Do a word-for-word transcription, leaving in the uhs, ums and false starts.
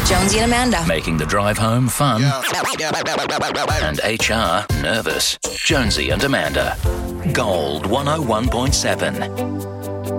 Jonesy and Amanda. Making the drive home fun. Yeah. And H R nervous. Jonesy and Amanda. Gold one oh one point seven.